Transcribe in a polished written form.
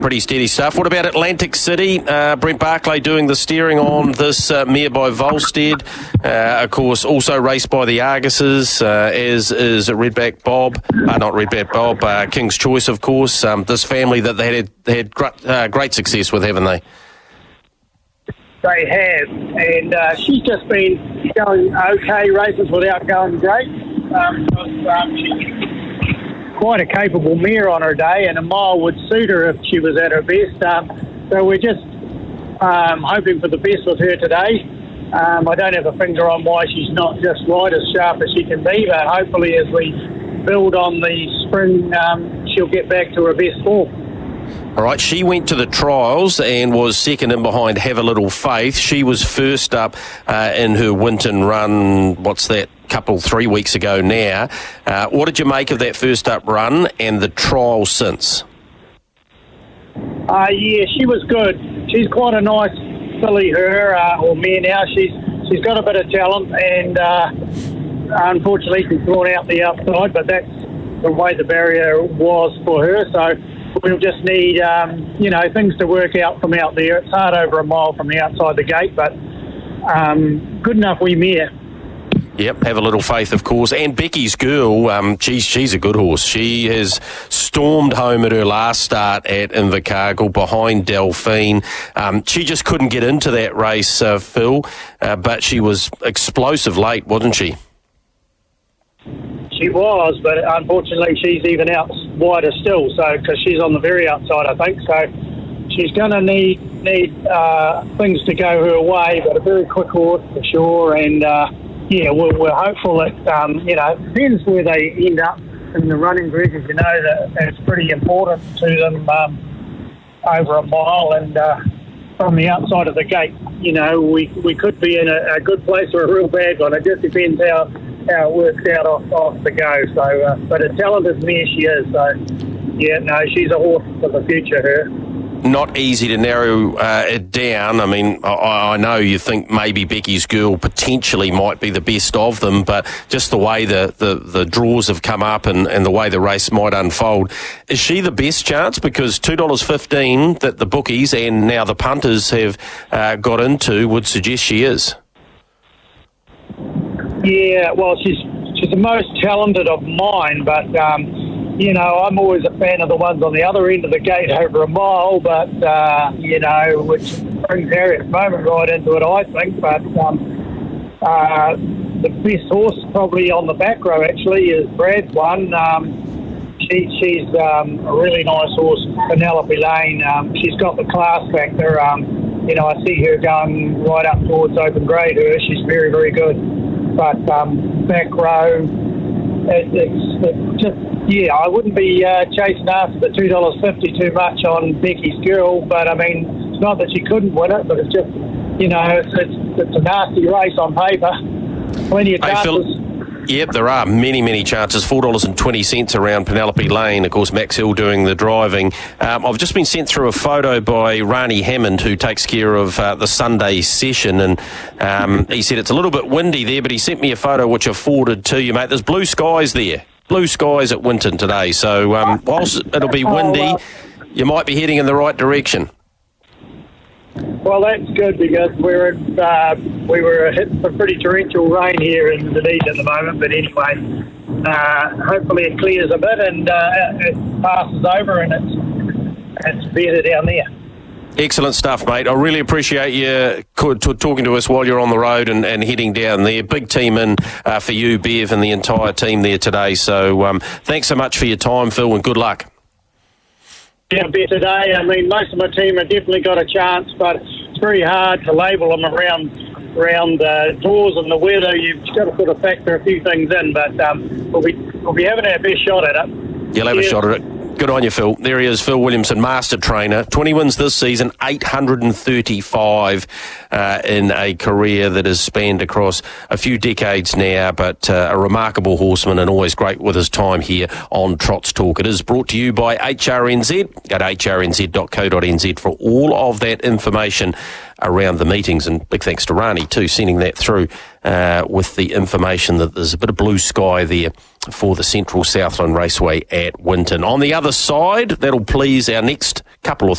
Pretty steady stuff. What about Atlantic City? Brent Barclay doing the steering on this mare by Volstead. Of course, also raced by the Arguses, as is Redback Bob. Not Redback Bob, King's Choice, of course. This family that they had great success with, haven't they? They have. And she's just been going okay races without going great. She's quite a capable mare on her day, and a mile would suit her if she was at her best. So we're just hoping for the best with her today. I don't have a finger on why she's not just right as sharp as she can be, but hopefully as we build on the spring, she'll get back to her best form. All right, she went to the trials and was second in behind Have a Little Faith. She was first up in her Winton run, 3 weeks ago now. What did you make of that first up run and the trial since? Yeah, she was good. She's quite a nice filly, or mare now. She's got a bit of talent, and unfortunately she's drawn out the outside, but that's the way the barrier was for her. So we'll just need, things to work out from out there. It's hard over a mile from the outside the gate, but good enough wee mare. Yep, Have a Little Faith, of course. And Becky's Girl, she's a good horse. She has stormed home at her last start at Invercargill behind Delphine. She just couldn't get into that race, Phil, but she was explosive late, wasn't she? She was, but unfortunately she's even out wider still, so because she's on the very outside, I think. So she's going to need things to go her way, but a very quick horse for sure. And we're hopeful that it depends where they end up in the running grid. As you know, that it's pretty important to them over a mile, and from the outside of the gate, we could be in a good place or a real bad one. It just depends how it works out off the go. So, but a talented mare she is. So, she's a horse for the future, her. Not easy to narrow it down. I mean, I know you think maybe Becky's Girl potentially might be the best of them, but just the way the draws have come up and the way the race might unfold, is she the best chance? Because $2.15 that the bookies and now the punters have got into would suggest she is. Yeah, well, she's the most talented of mine, but I'm always a fan of the ones on the other end of the gate over a mile, but which brings Harriet Moment right into it, I think. But the best horse probably on the back row actually is Brad's one. She's a really nice horse, Penelope Lane. She's got the class factor. I see her going right up towards open grade. She's very, very good. But back row, it's just, I wouldn't be chasing after the $2.50 too much on Becky's Girl. But I mean, it's not that she couldn't win it, but it's just, it's a nasty race on paper. Plenty of chances. Yep, there are many, many chances. $4.20 around Penelope Lane. Of course, Max Hill doing the driving. I've just been sent through a photo by Rani Hammond, who takes care of the Sunday session, and he said it's a little bit windy there, but he sent me a photo which I forwarded to you, mate. There's blue skies there. Blue skies at Winton today. So whilst it'll be windy, you might be heading in the right direction. Well, that's good because we were hitting some pretty torrential rain here in Dunedin at the moment. But anyway, hopefully it clears a bit and it passes over and it's better down there. Excellent stuff, mate. I really appreciate you talking to us while you're on the road and heading down there. Big team in for you, Bev, and the entire team there today. So thanks so much for your time, Phil, and good luck. Yeah, bet today. I mean, most of my team have definitely got a chance, but it's very hard to label them around draws and the weather. You've got to sort of factor a few things in, but we'll be having our best shot at it. You'll have a shot at it. Good on you, Phil. There he is, Phil Williamson, master trainer. 20 wins this season, 835 in a career that has spanned across a few decades now, but a remarkable horseman and always great with his time here on Trots Talk. It is brought to you by HRNZ. Go to hrnz.co.nz for all of that information around the meetings, and big thanks to Rani too, sending that through with the information that there's a bit of blue sky there for the Central Southland Raceway at Winton. On the other side, that'll please our next couple of